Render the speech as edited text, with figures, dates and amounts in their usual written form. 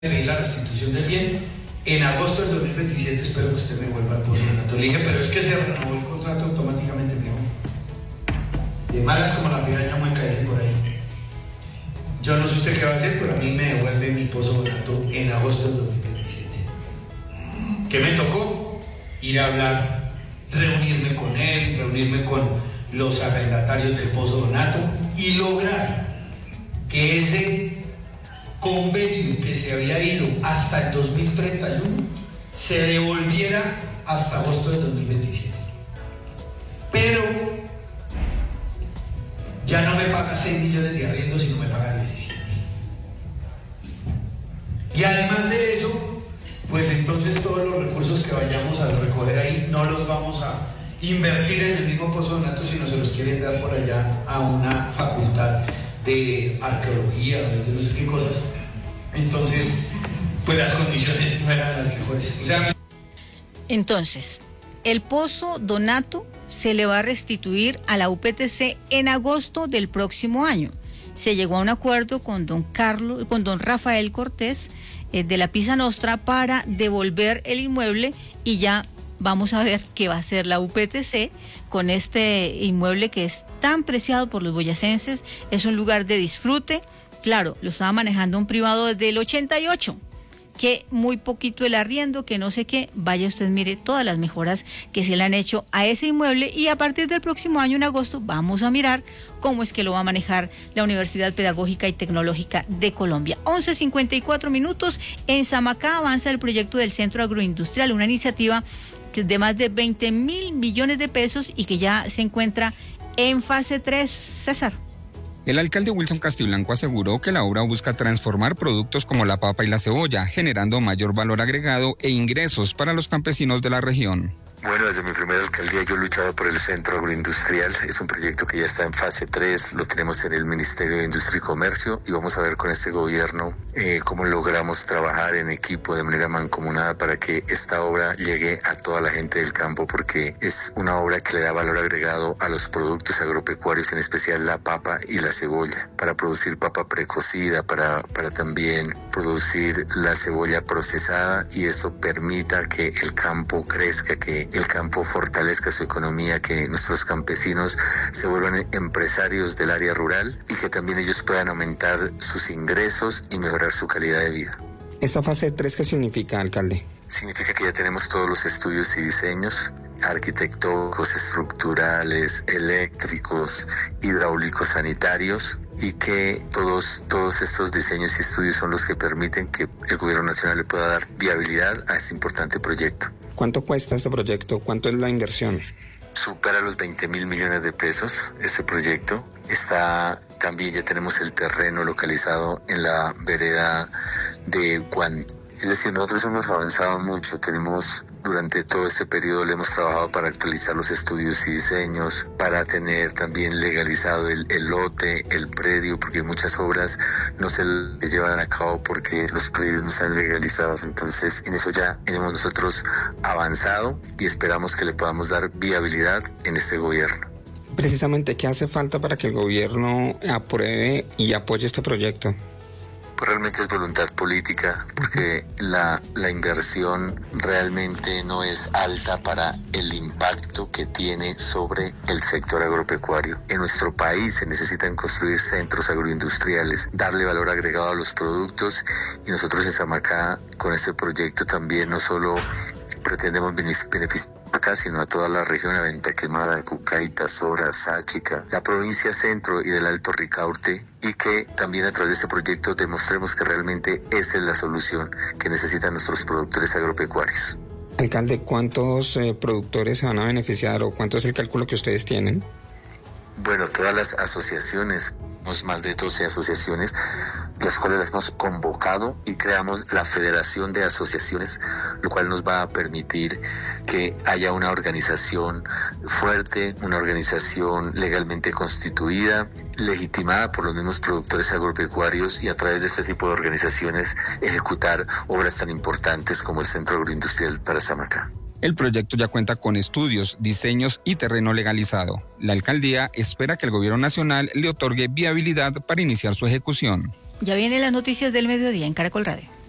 Pedir la restitución del bien. En agosto del 2027 espero que usted me vuelva al Pozo Donato. Le dije, pero es que se renovó el contrato automáticamente, mi amor. De malas como la piraña mueca, dice por ahí. Yo no sé usted qué va a hacer, pero a mí me devuelve mi Pozo Donato en agosto del 2027. ¿Qué me tocó? Ir a hablar, reunirme con él, reunirme con los arrendatarios del Pozo Donato y lograr que ese convenio que se había ido hasta el 2031 se devolviera hasta agosto del 2027. Pero ya no me paga 6 millones de arriendo, sino me paga 17. Y además de eso, pues entonces todos los recursos que vayamos a recoger ahí no los vamos a invertir en el mismo Pozo Donato, sino se los quieren dar por allá a una facultad de arqueología, de no sé qué cosas. Entonces, pues las condiciones no eran las mejores. O sea, entonces, el Pozo Donato se le va a restituir a la UPTC en agosto del próximo año. Se llegó a un acuerdo con don Rafael Cortés de la Pisa Nostra para devolver el inmueble y ya vamos a ver qué va a hacer la UPTC con este inmueble que es tan preciado por los boyacenses. Es un lugar de disfrute. Claro, lo estaba manejando un privado desde el 88, que muy poquito el arriendo, que no sé qué. Vaya usted, mire todas las mejoras que se le han hecho a ese inmueble y a partir del próximo año, en agosto, vamos a mirar cómo es que lo va a manejar la Universidad Pedagógica y Tecnológica de Colombia. 11:54. En Samacá avanza el proyecto del Centro Agroindustrial, una iniciativa de más de 20.000 millones de pesos y que ya se encuentra en fase 3. César. El alcalde Wilson Castiblanco aseguró que la obra busca transformar productos como la papa y la cebolla, generando mayor valor agregado e ingresos para los campesinos de la región. Bueno, desde mi primera alcaldía yo he luchado por el Centro Agroindustrial. Es un proyecto que ya está en fase 3, lo tenemos en el Ministerio de Industria y Comercio y vamos a ver con este gobierno cómo logramos trabajar en equipo de manera mancomunada para que esta obra llegue a toda la gente del campo, porque es una obra que le da valor agregado a los productos agropecuarios, en especial la papa y la cebolla, para producir papa precocida, para también producir la cebolla procesada, y eso permita que el campo crezca, que el campo fortalezca su economía, que nuestros campesinos se vuelvan empresarios del área rural y que también ellos puedan aumentar sus ingresos y mejorar su calidad de vida. ¿Esta fase 3 qué significa, alcalde? Significa que ya tenemos todos los estudios y diseños arquitectónicos, estructurales, eléctricos, hidráulicos, sanitarios, y que todos estos diseños y estudios son los que permiten que el gobierno nacional le pueda dar viabilidad a este importante proyecto. ¿Cuánto cuesta este proyecto? ¿Cuánto es la inversión? Supera los 20.000 millones de pesos este proyecto. También ya tenemos el terreno localizado en la vereda de Guantánamo. Es decir, nosotros hemos avanzado mucho, durante todo este periodo le hemos trabajado para actualizar los estudios y diseños, para tener también legalizado el lote, el predio, porque muchas obras no se llevan a cabo porque los predios no están legalizados. Entonces, en eso ya hemos nosotros avanzado y esperamos que le podamos dar viabilidad en este gobierno. Precisamente, ¿qué hace falta para que el gobierno apruebe y apoye este proyecto? Realmente es voluntad política, porque la inversión realmente no es alta para el impacto que tiene sobre el sector agropecuario. En nuestro país se necesitan construir centros agroindustriales, darle valor agregado a los productos, y nosotros en Samacá con este proyecto también no solo pretendemos beneficiar acá, sino a toda la región, a Venta Quemada, Cucaita, Sora, Sáchica, la provincia Centro y del Alto Ricaurte, y que también a través de este proyecto demostremos que realmente esa es la solución que necesitan nuestros productores agropecuarios. Alcalde, ¿cuántos productores se van a beneficiar o cuánto es el cálculo que ustedes tienen? Bueno, todas las asociaciones, más de 12 asociaciones, las cuales las hemos convocado, y creamos la Federación de Asociaciones, lo cual nos va a permitir que haya una organización fuerte, una organización legalmente constituida, legitimada por los mismos productores agropecuarios, y a través de este tipo de organizaciones ejecutar obras tan importantes como el Centro Agroindustrial para Samacá. El proyecto ya cuenta con estudios, diseños y terreno legalizado. La alcaldía espera que el gobierno nacional le otorgue viabilidad para iniciar su ejecución. Ya vienen las noticias del mediodía en Caracol Radio.